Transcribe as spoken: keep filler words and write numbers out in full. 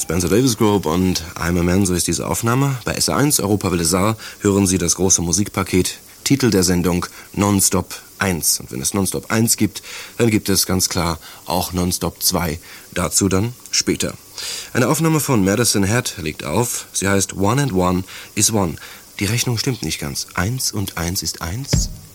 Spencer Davis Group und I'm a Man, so ist diese Aufnahme. Bei S R eins, Europawelle Saar, hören Sie das große Musikpaket, Titel der Sendung Nonstop eins. Und wenn es Nonstop eins gibt, dann gibt es ganz klar auch Nonstop zwei. Dazu dann später. Eine Aufnahme von Madison Head legt auf. Sie heißt One and One is One. Die Rechnung stimmt nicht ganz. Eins und eins ist eins.